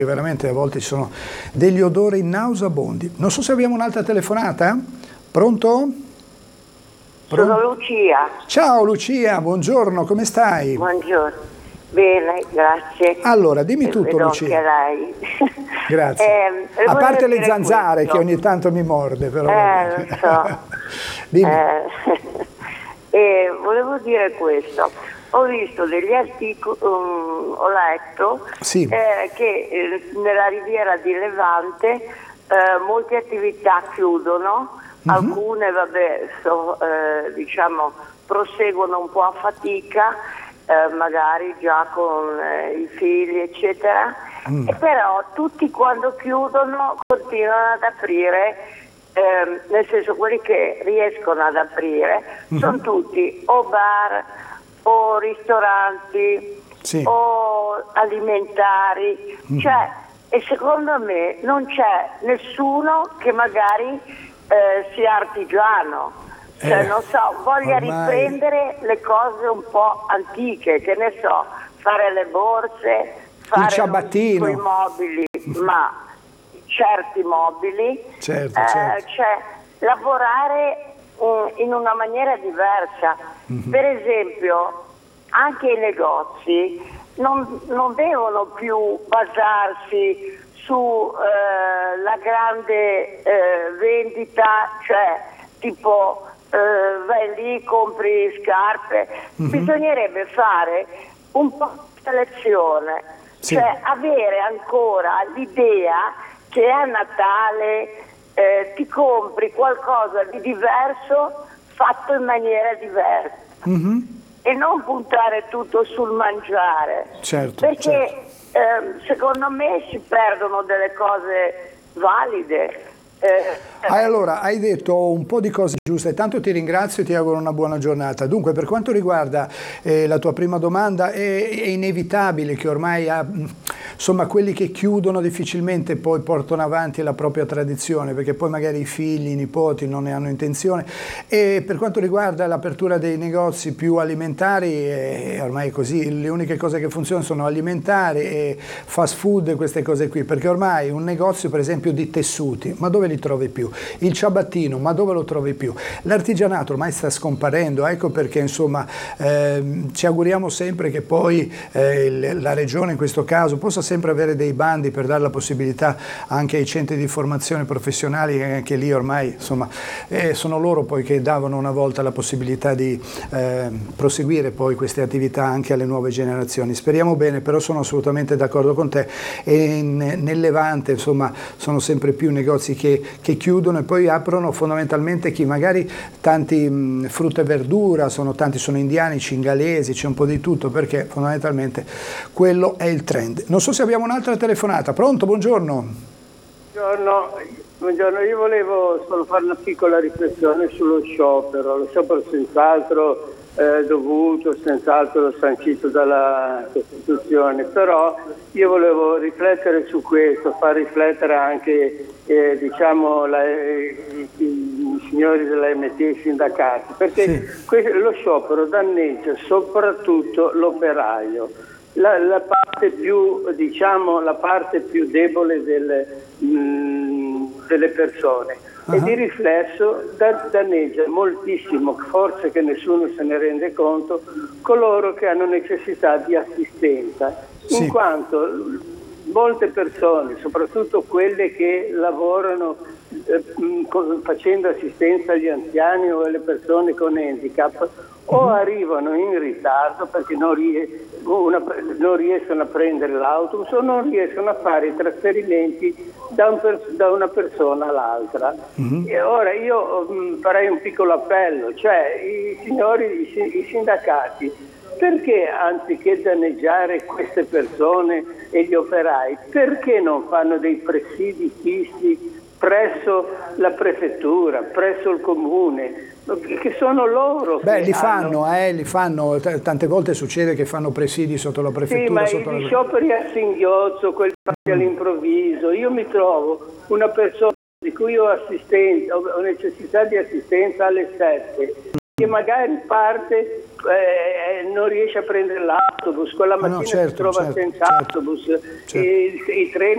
Veramente a volte ci sono degli odori nauseabondi. Non so se abbiamo un'altra telefonata. Pronto? Sono Lucia. Ciao Lucia, buongiorno, come stai? Buongiorno. Bene, grazie. Allora, dimmi tutto, Lucia. Anche lei. Grazie. A parte le zanzare che ogni tanto mi morde, però. Lo so. Dimmi. Volevo dire questo. Ho visto degli articoli, ho letto sì. che nella riviera di Levante molte attività chiudono, alcune diciamo proseguono un po' a fatica, magari già con i figli eccetera, e però tutti quando chiudono continuano ad aprire, nel senso quelli che riescono ad aprire sono tutti o bar o ristoranti, sì, o alimentari, cioè, e secondo me non c'è nessuno che magari sia artigiano, cioè non so, voglia riprendere le cose un po' antiche, che ne so, fare le borse, fare il ciabattino, i mobili, ma certi mobili, certo. Cioè lavorare in una maniera diversa. Per esempio anche i negozi non devono più basarsi su la grande vendita, cioè tipo vai lì, compri scarpe, bisognerebbe fare un po' di selezione, sì, cioè avere ancora l'idea che a Natale ti compri qualcosa di diverso fatto in maniera diversa, e non puntare tutto sul mangiare, certo, perché secondo me si perdono delle cose valide. Allora, hai detto un po' di cose giuste, tanto ti ringrazio e ti auguro una buona giornata. Dunque, per quanto riguarda la tua prima domanda, è inevitabile che ormai insomma, quelli che chiudono difficilmente poi portano avanti la propria tradizione, perché poi magari i figli, i nipoti non ne hanno intenzione. E per quanto riguarda l'apertura dei negozi più alimentari, ormai è così, le uniche cose che funzionano sono alimentari e fast food e queste cose qui, perché ormai un negozio per esempio di tessuti, ma dove li trovi più? Il ciabattino, ma dove lo trovi più? L'artigianato ormai sta scomparendo, ecco perché insomma ci auguriamo sempre che poi la regione in questo caso possa sempre avere dei bandi per dare la possibilità anche ai centri di formazione professionali, anche lì ormai insomma sono loro poi che davano una volta la possibilità di proseguire poi queste attività anche alle nuove generazioni. Speriamo bene, però sono assolutamente d'accordo con te, e nel Levante insomma sono sempre più negozi che chiudono e poi aprono fondamentalmente chi magari tanti frutta e verdura, tanti sono indiani, cingalesi, c'è un po' di tutto, perché fondamentalmente quello è il trend. Non so se abbiamo un'altra telefonata. Pronto? Buongiorno. Buongiorno, io volevo solo fare una piccola riflessione sullo sciopero. Lo sciopero senz'altro dovuto, senz'altro sancito dalla Costituzione, però io volevo riflettere su questo, far riflettere anche diciamo i signori della MT, i sindacati, perché sì, lo sciopero danneggia soprattutto l'operaio, la parte più, diciamo, la parte più debole delle persone. E di riflesso danneggia moltissimo, forse che nessuno se ne rende conto, coloro che hanno necessità di assistenza, in quanto molte persone, soprattutto quelle che lavorano facendo assistenza agli anziani o alle persone con handicap, o arrivano in ritardo perché non riescono a prendere l'autobus o non riescono a fare i trasferimenti da una persona all'altra. E ora io farei un piccolo appello, cioè i sindacati, perché anziché danneggiare queste persone e gli operai, perché non fanno dei presidi fissi presso la prefettura, presso il comune, che sono loro? Li fanno, tante volte succede che fanno presidi sotto la prefettura. Sì, ma gli scioperi a singhiozzo, quelli fatti all'improvviso, io mi trovo una persona di cui ho necessità di assistenza alle 7, che magari parte, non riesce a prendere l'autobus, quella mattina si trova senza autobus, i treni